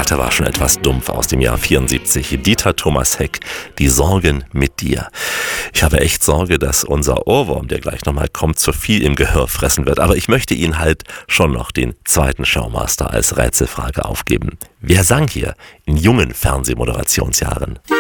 zweite war schon etwas dumpf aus dem Jahr 74. Dieter Thomas Heck, Die Sorgen mit dir. Ich habe echt Sorge, dass unser Ohrwurm, der gleich nochmal kommt, zu viel im Gehör fressen wird. Aber ich möchte Ihnen halt schon noch den zweiten Showmaster als Rätselfrage aufgeben. Wer sang hier in jungen Fernsehmoderationsjahren?